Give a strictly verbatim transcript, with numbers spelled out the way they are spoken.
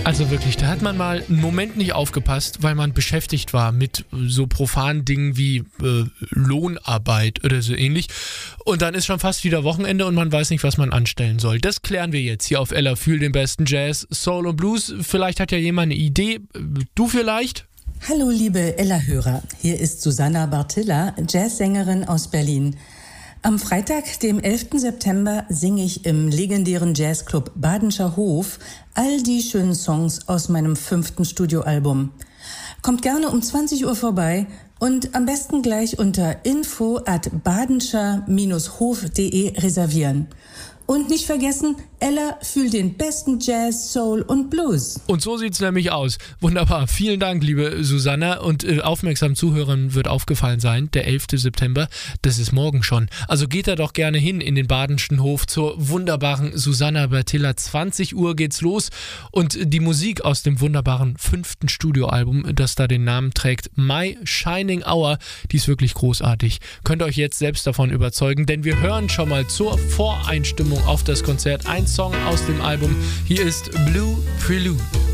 Also wirklich, da hat man mal einen Moment nicht aufgepasst, weil man beschäftigt war mit so profanen Dingen wie äh, Lohnarbeit oder so ähnlich. Und dann ist schon fast wieder Wochenende und man weiß nicht, was man anstellen soll. Das klären wir jetzt hier auf Ella Fühl den besten Jazz, Soul und Blues. Vielleicht hat ja jemand eine Idee. Du vielleicht? Hallo liebe Ella-Hörer, hier ist Susanna Bartilla, Jazzsängerin aus Berlin. Am Freitag, dem elften September, singe ich im legendären Jazzclub Badenscher Hof all die schönen Songs aus meinem fünften Studioalbum. Kommt gerne um zwanzig Uhr vorbei und am besten gleich unter info at badenscher hof punkt de reservieren. Und nicht vergessen, Ella fühlt den besten Jazz, Soul und Blues. Und so sieht's nämlich aus. Wunderbar. Vielen Dank, liebe Susanna. Und äh, aufmerksamen Zuhörern wird aufgefallen sein, der elfte September, das ist morgen schon. Also geht da doch gerne hin in den Badenschen Hof zur wunderbaren Susanna Bartilla. zwanzig Uhr geht's los. Und die Musik aus dem wunderbaren fünften Studioalbum, das da den Namen trägt, My Shining Hour, die ist wirklich großartig. Könnt ihr euch jetzt selbst davon überzeugen, denn wir hören schon mal zur Voreinstimmung auf das Konzert ein Song aus dem Album. Hier ist Blue Prelude.